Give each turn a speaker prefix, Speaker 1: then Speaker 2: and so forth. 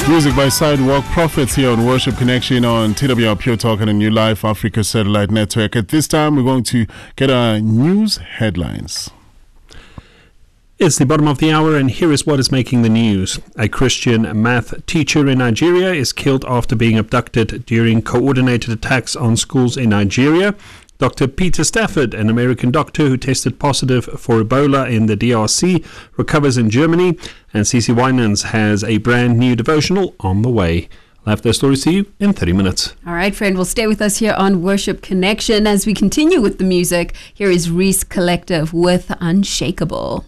Speaker 1: Music by Sidewalk Prophets here on Worship Connection on TWR Pure Talk and a New Life Africa Satellite Network. At this time, we're going to get our news headlines.
Speaker 2: It's the bottom of the hour, and here is what is making the news. A Christian math teacher in Nigeria is killed after being abducted during coordinated attacks on schools in Nigeria. Dr. Peter Stafford, an American doctor who tested positive for Ebola in the DRC, recovers in Germany, and CeCe Winans has a brand new devotional on the way. I'll have those stories to you in 30 minutes.
Speaker 3: All right, friend, well, stay with us here on Worship Connection as we continue with the music. Here is Reese Collective with Unshakable.